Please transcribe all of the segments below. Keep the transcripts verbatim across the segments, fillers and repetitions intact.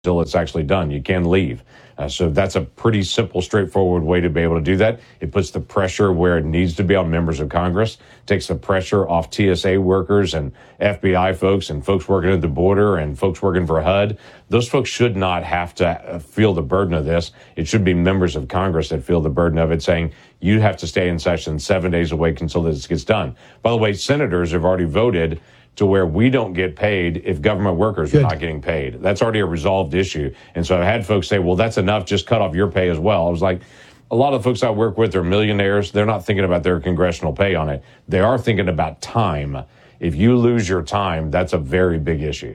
until it's actually done. You can leave. Uh, so that's a pretty simple, straightforward way to be able to do that. It puts the pressure where it needs to be on members of Congress, takes the pressure off T S A workers and F B I folks and folks working at the border and folks working for H U D. Those folks should not have to feel the burden of this. It should be members of Congress that feel the burden of it, saying you have to stay in session seven days a week until this gets done. By the way, senators have already voted to where we don't get paid if government workers Good. are not getting paid. That's already a resolved issue. And so I had folks say, well, that's enough. Just cut off your pay as well. I was like, a lot of the folks I work with are millionaires. They're not thinking about their congressional pay on it. They are thinking about time. If you lose your time, that's a very big issue.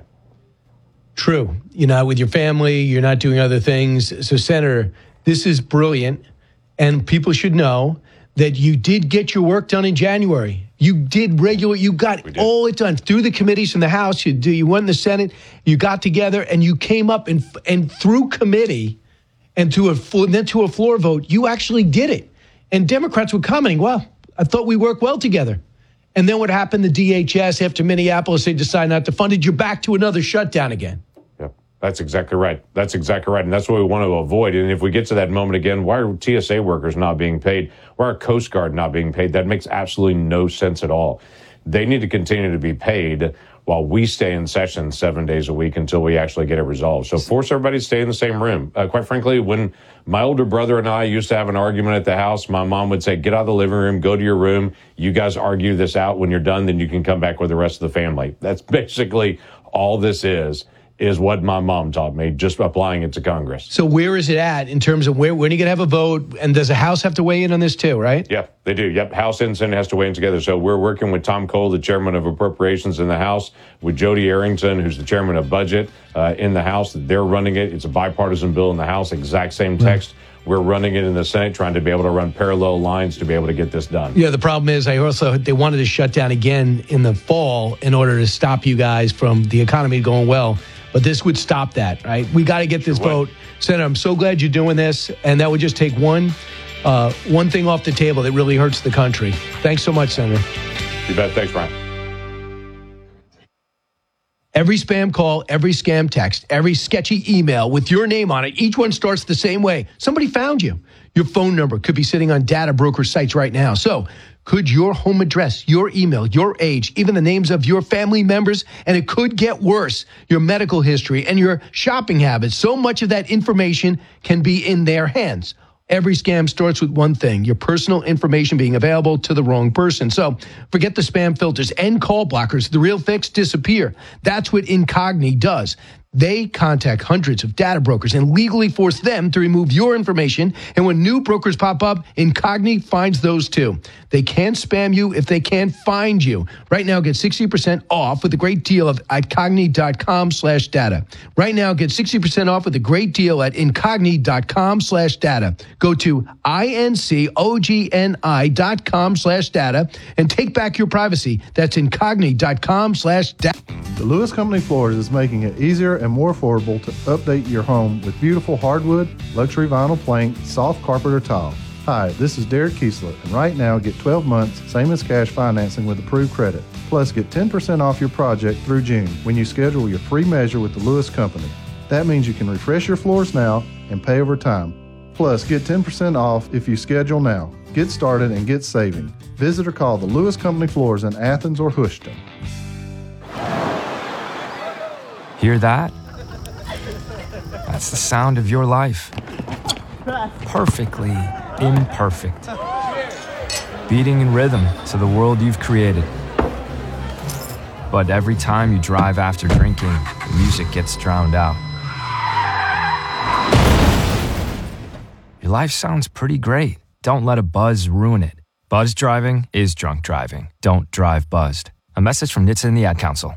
True. You're not with your family. You're not doing other things. So, Senator, this is brilliant. And people should know that you did get your work done in January. You did regular, you got did. all it done through the committees in the House. You do, you went in the Senate, you got together, and you came up and and through committee and to a then to a floor vote, you actually did it. And Democrats were commenting, well, I thought we worked well together. And then what happened? The D H S after Minneapolis, they decided not to fund it. You're back to another shutdown again. Yep, that's exactly right. That's exactly right. And that's what we want to avoid. And if we get to that moment again, why are T S A workers not being paid? Why are Coast Guard not being paid? That makes absolutely no sense at all. They need to continue to be paid while we stay in session seven days a week until we actually get it resolved. So force everybody to stay in the same room. Uh, quite frankly, when my older brother and I used to have an argument at the house, my mom would say, get out of the living room, go to your room. You guys argue this out. When you're done, then you can come back with the rest of the family. That's basically all this is. is what my mom taught me, just applying it to Congress. So where is it at in terms of where, when are you going to have a vote? And does the House have to weigh in on this too, right? Yeah, they do. Yep, House and Senate has to weigh in together. So we're working with Tom Cole, the chairman of Appropriations in the House, with Jody Arrington, who's the chairman of Budget uh, in the House. They're running it. It's a bipartisan bill in the House, exact same text. Mm. We're running it in the Senate, trying to be able to run parallel lines to be able to get this done. Yeah, the problem is I also they wanted to shut down again in the fall in order to stop you guys from the economy going well. But this would stop that, right? We got to get this Sure vote. Senator, I'm so glad you're doing this. And that would just take one uh, one thing off the table that really hurts the country. Thanks so much, Senator. You bet. Thanks, Ryan. Every spam call, every scam text, every sketchy email with your name on it, each one starts the same way. Somebody found you. Your phone number could be sitting on data broker sites right now. So could your home address, your email, your age, even the names of your family members, and it could get worse, your medical history and your shopping habits. So much of that information can be in their hands. Every scam starts with one thing, your personal information being available to the wrong person. So forget the spam filters and call blockers. The real fix, disappear. That's what Incogni does. They contact hundreds of data brokers and legally force them to remove your information. And when new brokers pop up, Incogni finds those too. They can't spam you if they can't find you. Right now, get sixty percent off with a great deal at incogni.com slash data. Right now, get sixty percent off with a great deal at incogni.com slash data. Go to I-N-C-O-G-N-I dot com slash data and take back your privacy. That's incogni.com slash data. The Lewis Company Floors is making it easier and more affordable to update your home with beautiful hardwood, luxury vinyl plank, soft carpet, or tile. Hi, this is Derek Kiesler, and right now get twelve months, same as cash financing with approved credit. Plus, get ten percent off your project through June when you schedule your free measure with the Lewis Company. That means you can refresh your floors now and pay over time. Plus, get ten percent off if you schedule now. Get started and get saving. Visit or call the Lewis Company Floors in Athens or Houston. Hear that? That's the sound of your life. Perfectly imperfect. Beating in rhythm to the world you've created. But every time you drive after drinking, the music gets drowned out. Your life sounds pretty great. Don't let a buzz ruin it. Buzz driving is drunk driving. Don't drive buzzed. A message from N H T S A and the Ad Council.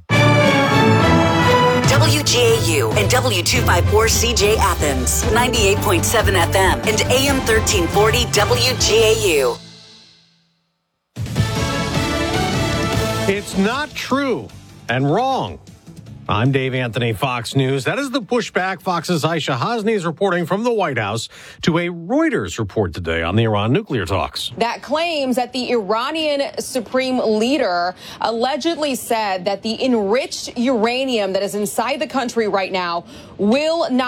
W G A U and W two fifty-four C J Athens, ninety-eight point seven F M and A M thirteen forty W G A U. It's not true and wrong. I'm Dave Anthony, Fox News. That is the pushback. Fox's Aisha Hasni is reporting from the White House to a Reuters report today on the Iran nuclear talks. That claims that the Iranian supreme leader allegedly said that the enriched uranium that is inside the country right now will not